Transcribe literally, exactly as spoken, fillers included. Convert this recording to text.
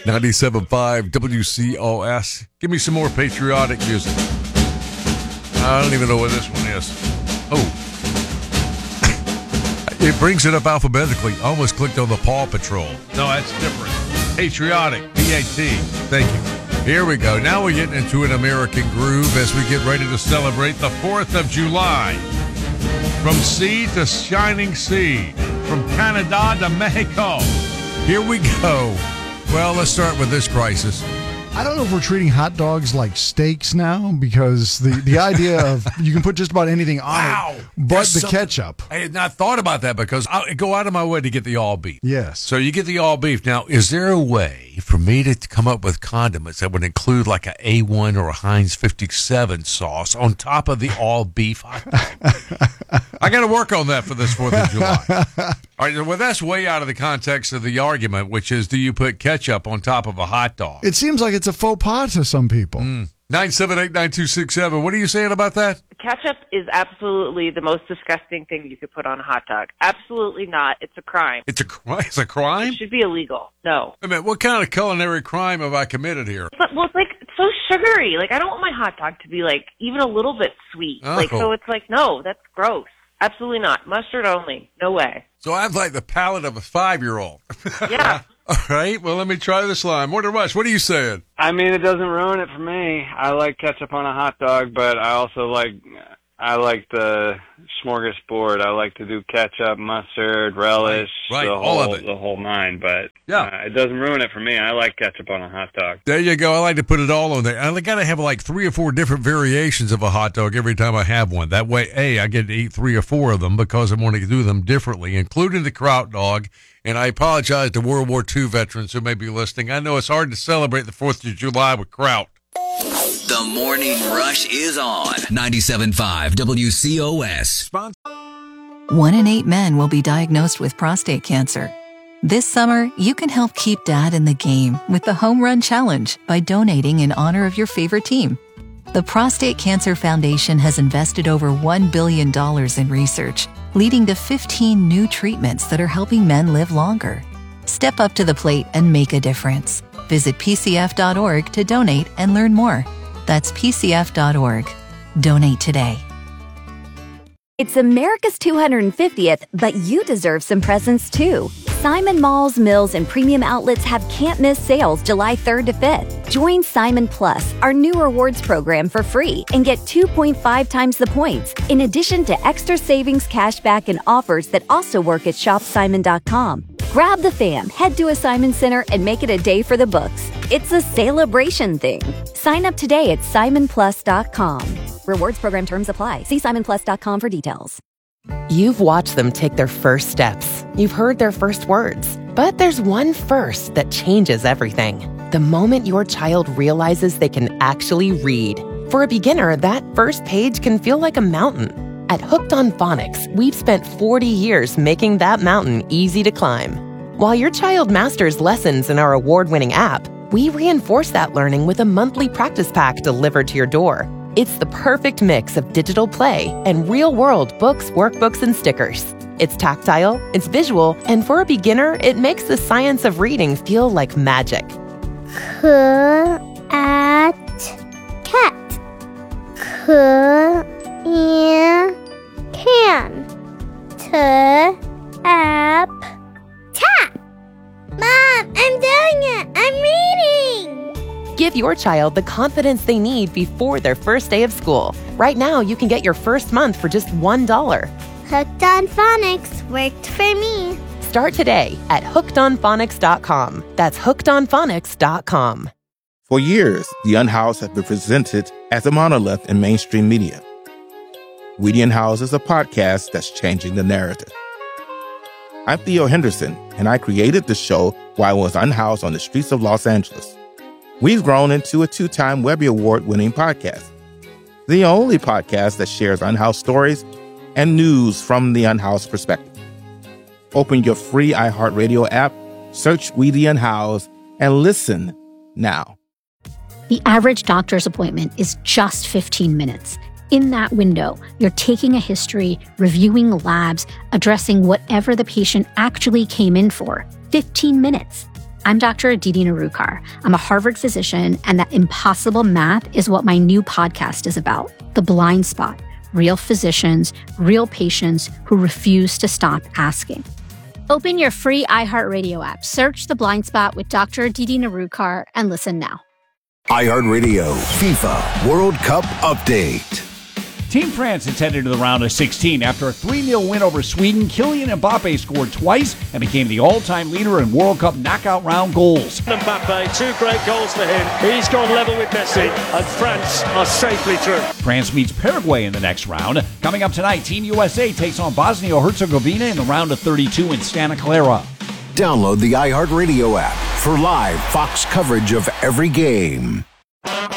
ninety-seven point five W C O S. Give me some more patriotic music. I don't even know what this one is. Oh. It brings it up alphabetically. I almost clicked on the Paw Patrol. No, that's different. Patriotic. P A T. Thank you. Here we go. Now we're getting into an American groove as we get ready to celebrate the fourth of July. From sea to shining sea. From Canada to Mexico. Here we go. Well, let's start with this crisis. I don't know if we're treating hot dogs like steaks now, because the, the idea of you can put just about anything on wow. it, but There's the something. ketchup. I had not thought about that because I go out of my way to get the all beef. Yes. So you get the all beef. Now, is there a way for me to come up with condiments that would include like a A one or a Heinz fifty-seven sauce on top of the all beef hot dog? I got to work on that for this fourth of July. All right, well, that's way out of the context of the argument, which is, do you put ketchup on top of a hot dog? It seems like it's a faux pas to some people. Mm. nine seven eight, nine two six seven. What are you saying about that? Ketchup is absolutely the most disgusting thing you could put on a hot dog. Absolutely not. It's a crime. It's a crime? It's a crime? It should be illegal. No. I mean, what kind of culinary crime have I committed here? But, well, it's like, it's so sugary. Like, I don't want my hot dog to be, like, even a little bit sweet. Oh. Like, so it's like, no, that's gross. Absolutely not. Mustard only. No way. So I have like the palate of a five-year-old. Yeah. All right. Well, let me try this line. Morning Rush, what are you saying? I mean, it doesn't ruin it for me. I like ketchup on a hot dog, but I also like I like the smorgasbord. I like to do ketchup, mustard, relish, right, right. the all whole of it. the whole nine. But yeah, uh, it doesn't ruin it for me. I like ketchup on a hot dog. There you go. I like to put it all on there. I got to have like three or four different variations of a hot dog every time I have one. That way, A, I get to eat three or four of them because I'm going to do them differently, including the kraut dog. And I apologize to World War Two veterans who may be listening. I know it's hard to celebrate the fourth of July with kraut. The Morning Rush is on ninety-seven point five W C O S. One in eight men will be diagnosed with prostate cancer. This summer, you can help keep Dad in the game with the Home Run Challenge by donating in honor of your favorite team. The Prostate Cancer Foundation has invested over one billion dollars in research, leading to fifteen new treatments that are helping men live longer. Step up to the plate and make a difference. Visit P C F dot org to donate and learn more. That's P C F dot org. Donate today. It's America's two hundred fiftieth, but you deserve some presents too. Simon Malls, Mills, and Premium Outlets have can't-miss sales July third to fifth. Join Simon Plus, our new rewards program, for free and get two point five times the points, in addition to extra savings, cashback, and offers that also work at shop simon dot com. Grab the fam, head to a Simon Center, and make it a day for the books. It's a celebration thing. Sign up today at simon plus dot com. Rewards program terms apply. See simon plus dot com for details. You've watched them take their first steps. You've heard their first words. But there's one first that changes everything. The moment your child realizes they can actually read. For a beginner, that first page can feel like a mountain. At Hooked on Phonics, we've spent forty years making that mountain easy to climb. While your child masters lessons in our award-winning app, we reinforce that learning with a monthly practice pack delivered to your door. It's the perfect mix of digital play and real-world books, workbooks, and stickers. It's tactile, it's visual, and for a beginner, it makes the science of reading feel like magic. C at cat. C in can. T app tap. Mom, I'm doing it. I'm reading. Give your child the confidence they need before their first day of school. Right now, you can get your first month for just one dollar. Hooked on Phonics worked for me. Start today at hooked on phonics dot com. That's hooked on phonics dot com. For years, The Unhoused has been presented as a monolith in mainstream media. We the Unhoused is a podcast that's changing the narrative. I'm Theo Henderson, and I created the show while I was unhoused on the streets of Los Angeles. We've grown into a two-time Webby Award-winning podcast, the only podcast that shares unhoused stories and news from the unhoused perspective. Open your free iHeartRadio app, search We the Unhoused, and listen now. The average doctor's appointment is just fifteen minutes. In that window, you're taking a history, reviewing labs, addressing whatever the patient actually came in for. fifteen minutes. I'm Doctor Aditi Narukar. I'm a Harvard physician, and that impossible math is what my new podcast is about. The Blind Spot. Real physicians, real patients who refuse to stop asking. Open your free iHeartRadio app, search The Blind Spot with Doctor Aditi Narukar, and listen now. iHeartRadio FIFA World Cup Update. Team France is headed to the round of sixteen. After a three nil win over Sweden, Kylian Mbappe scored twice and became the all-time leader in World Cup knockout round goals. Mbappe, two great goals for him. He's gone level with Messi, and France are safely through. France meets Paraguay in the next round. Coming up tonight, Team U S A takes on Bosnia-Herzegovina in the round of thirty-two in Santa Clara. Download the iHeartRadio app for live Fox coverage of every game.